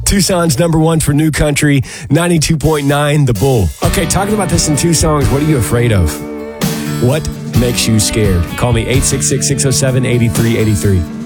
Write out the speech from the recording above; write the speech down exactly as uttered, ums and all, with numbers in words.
Tucson's number one for new country, ninety-two point nine, The Bull. Okay, talking about this in two songs, what are you afraid of? What makes you scared? Call me eight six six, six oh seven, eight three eight three.